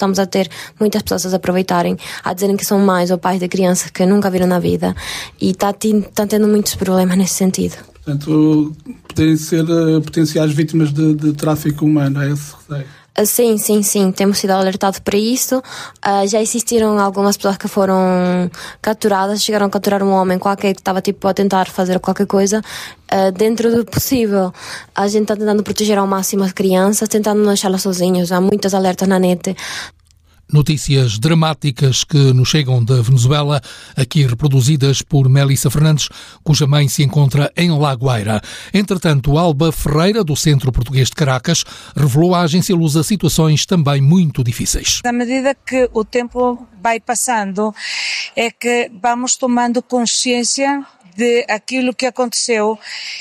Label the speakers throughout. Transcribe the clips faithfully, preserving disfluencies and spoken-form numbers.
Speaker 1: estamos a ter muitas pessoas a aproveitarem, a dizerem que são mães ou pais de crianças que nunca viram na vida, e está tá tendo muitos problemas nesse sentido.
Speaker 2: Portanto, podem ser uh, potenciais vítimas de, de tráfico humano, é esse receio?
Speaker 1: Uh, sim, sim, sim, temos sido alertados para isso. Uh, já existiram algumas pessoas que foram capturadas, chegaram a capturar um homem qualquer que estava tipo a tentar fazer qualquer coisa. Uh, dentro do possível, a gente está tentando proteger ao máximo as crianças, tentando não deixá-las sozinhas. Há muitas alertas na net.
Speaker 3: Notícias dramáticas que nos chegam da Venezuela, aqui reproduzidas por Melissa Fernandes, cuja mãe se encontra em La Guaira. Entretanto, Alba Ferreira, do Centro Português de Caracas, revelou à agência Lusa situações também muito difíceis.
Speaker 4: À medida que o tempo vai passando, é que vamos tomando consciência de aquilo que aconteceu.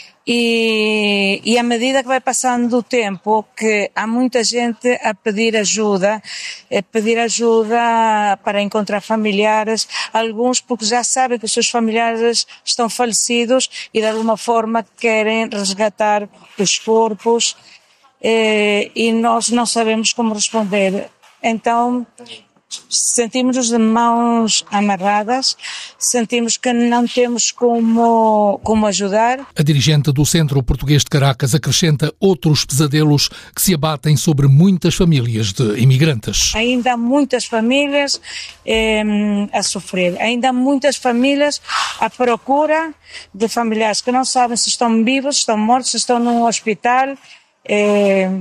Speaker 4: E, e à medida que vai passando o tempo, que há muita gente a pedir ajuda, a pedir ajuda para encontrar familiares, alguns porque já sabem que os seus familiares estão falecidos e de alguma forma querem resgatar os corpos, e, e nós não sabemos como responder. Então, sentimos-nos de mãos amarradas, sentimos que não temos como, como ajudar.
Speaker 3: A dirigente do Centro Português de Caracas acrescenta outros pesadelos que se abatem sobre muitas famílias de imigrantes.
Speaker 4: Ainda há muitas famílias eh, a sofrer, ainda há muitas famílias à procura de familiares que não sabem se estão vivos, se estão mortos, se estão num hospital. Eh,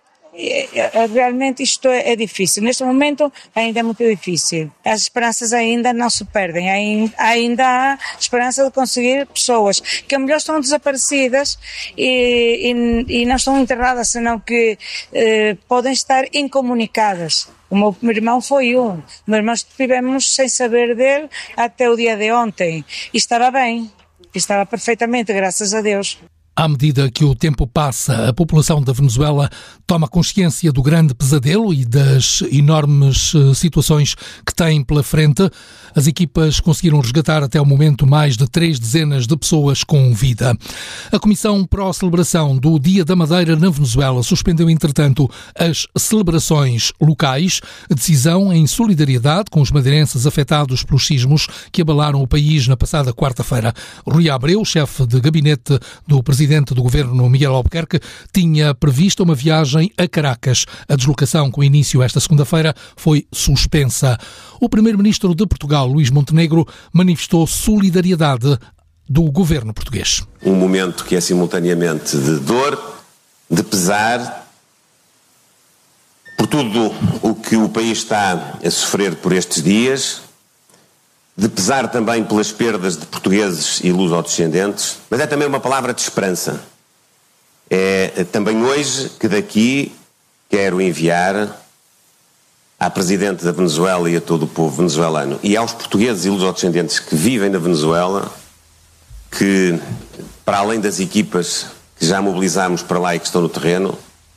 Speaker 4: Realmente isto é difícil. Neste momento ainda é muito difícil. As esperanças ainda não se perdem. Ainda há esperança de conseguir pessoas que a melhor estão desaparecidas e, e, e não estão enterradas, senão que eh, podem estar incomunicadas. O meu, meu irmão foi um. O meu irmão estivemos sem saber dele até o dia de ontem. E estava bem. Estava perfeitamente, graças a Deus.
Speaker 3: À medida que o tempo passa, a população da Venezuela toma consciência do grande pesadelo e das enormes situações que tem pela frente. As equipas conseguiram resgatar até o momento mais de três dezenas de pessoas com vida. A Comissão pró-celebração do Dia da Madeira na Venezuela suspendeu, entretanto, as celebrações locais, decisão em solidariedade com os madeirenses afetados pelos sismos que abalaram o país na passada quarta-feira. Rui Abreu, chefe de gabinete do presidente do governo Miguel Albuquerque, tinha previsto uma viagem a Caracas. A deslocação, com início esta segunda-feira, foi suspensa. O primeiro-ministro de Portugal, Luís Montenegro, manifestou solidariedade do governo português.
Speaker 5: Um momento que é simultaneamente de dor, de pesar, por tudo o que o país está a sofrer por estes dias, de pesar também pelas perdas de portugueses e luso-descendentes, mas é também uma palavra de esperança. É também hoje que daqui quero enviar à Presidente da Venezuela e a todo o povo venezuelano e aos portugueses e luso-descendentes que vivem na Venezuela, que para além das equipas que já mobilizámos para lá e que estão no terreno,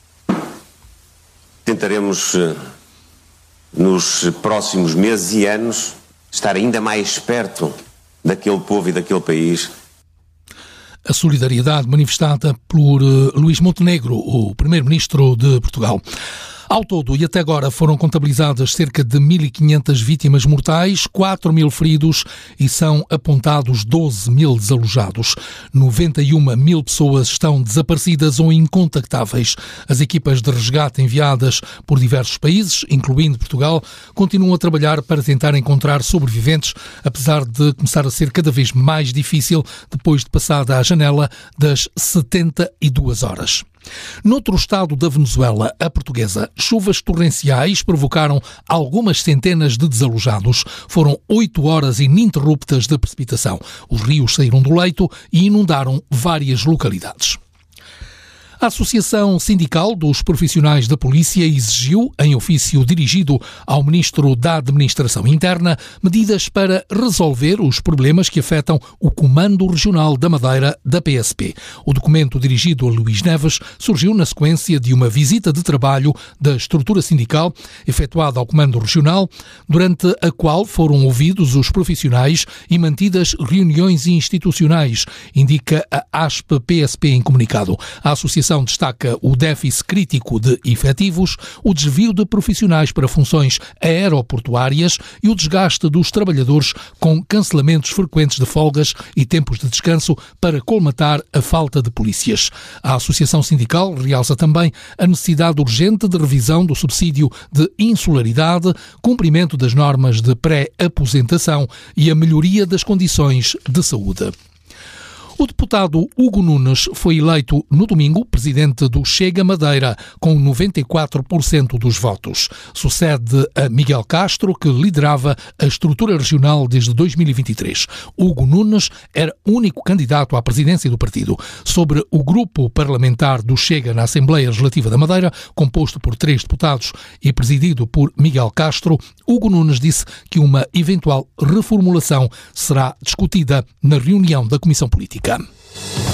Speaker 5: tentaremos nos próximos meses e anos estar ainda mais perto daquele povo e daquele país.
Speaker 3: A solidariedade manifestada por uh, Luís Montenegro, o primeiro-ministro de Portugal. Ao todo, e até agora, foram contabilizadas cerca de mil e quinhentas vítimas mortais, quatro mil feridos e são apontados doze mil desalojados. noventa e uma mil pessoas estão desaparecidas ou incontactáveis. As equipas de resgate enviadas por diversos países, incluindo Portugal, continuam a trabalhar para tentar encontrar sobreviventes, apesar de começar a ser cada vez mais difícil depois de passada a janela das setenta e duas horas. Noutro estado da Venezuela, a portuguesa, chuvas torrenciais provocaram algumas centenas de desalojados. Foram oito horas ininterruptas de precipitação. Os rios saíram do leito e inundaram várias localidades. A Associação Sindical dos Profissionais da Polícia exigiu, em ofício dirigido ao Ministro da Administração Interna, medidas para resolver os problemas que afetam o Comando Regional da Madeira da P S P. O documento dirigido a Luís Neves surgiu na sequência de uma visita de trabalho da estrutura sindical efetuada ao Comando Regional, durante a qual foram ouvidos os profissionais e mantidas reuniões institucionais, indica a A S P-P S P em comunicado. A Associação associação destaca o déficit crítico de efetivos, o desvio de profissionais para funções aeroportuárias e o desgaste dos trabalhadores com cancelamentos frequentes de folgas e tempos de descanso para colmatar a falta de polícias. A associação sindical realça também a necessidade urgente de revisão do subsídio de insularidade, cumprimento das normas de pré-aposentação e a melhoria das condições de saúde. O deputado Hugo Nunes foi eleito no domingo presidente do Chega Madeira, com noventa e quatro por cento dos votos. Sucede a Miguel Castro, que liderava a estrutura regional desde dois mil e vinte e três. Hugo Nunes era único candidato à presidência do partido. Sobre o grupo parlamentar do Chega na Assembleia Legislativa da Madeira, composto por três deputados e presidido por Miguel Castro, Hugo Nunes disse que uma eventual reformulação será discutida na reunião da Comissão Política.